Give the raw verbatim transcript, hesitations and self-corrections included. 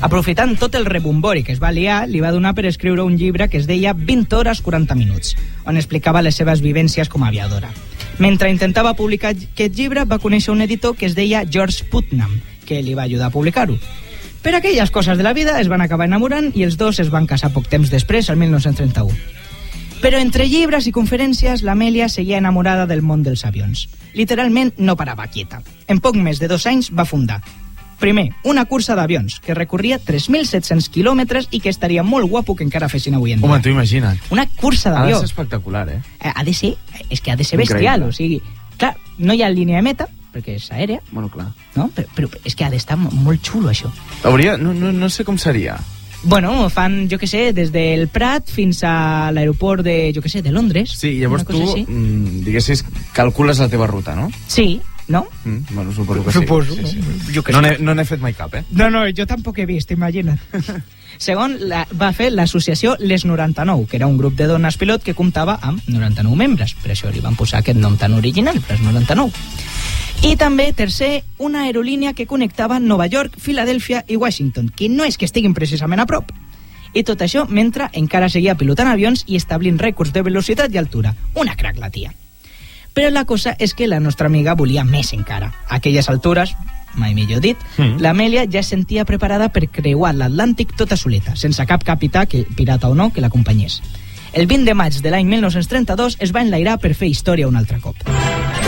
Aprofitant tot el rebombori que es va liar, li va donar per escriure un llibre que es deia vint hores quaranta minuts, on explicava les seves vivències com a aviadora. Mentre intentava publicar aquest llibre, va conèixer un editor que es deia George Putnam, que li va ajudar a publicar-ho. Per aquelles coses de la vida es van acabar enamorant i els dos es van casar poc temps després, el mil nou-cents trenta-u. Però entre llibres i conferències, l'Amèlia seguia enamorada del món dels avions. Literalment no parava quieta. En poc més de dos anys va fundar, primer, una cursa d'avions que recorria tres mil set-cents quilòmetres i que estaria molt guapo que encara fessin avui en dia. Home, t'ho imagina't. Una cursa d'avió. Ha de ser espectacular, eh? Ha de ser, és que ha de ser bestial, increïble. o sigui, clar, no hi ha línia de meta, perquè és aèria, Bueno, clar. no? Però, però és que ha d'estar molt xulo, això. Hauria... No, no, no sé com seria. Bueno, fan, jo que sé, des del Prat fins a l'aeroport de, jo que sé, de Londres. Sí, llavors una tu, cosa així. mm, diguessis, calcules la teva ruta, no? Sí, no? Mm, bueno, suposo que Suposo, sí. sí, sí. jo que No sé. n'he no n'he fet mai cap, eh? No, no, jo tampoc he vist, imagina't. Segon, la, va fer l'associació Les noranta-nou, que era un grup de dones pilot que comptava amb noranta-nou membres. Per això li van posar aquest nom tan original, Les noranta-nou. I també, tercer, una aerolínia que connectava Nova York, Filadèlfia i Washington, que no és que estiguin precisament a prop. I tot això mentre encara seguia pilotant avions i establint rècords de velocitat i altura. Una crac, la tia. Però la cosa és que la nostra amiga volia més encara. A aquelles altures, mai millor dit, mm. l'Amèlia ja es sentia preparada per creuar l'Atlàntic tota soleta, sense cap capità, que pirata o no, que l'acompanyés. El vint de maig de l'any mil nou-cents trenta-dos es va enlairar per fer història un altre cop.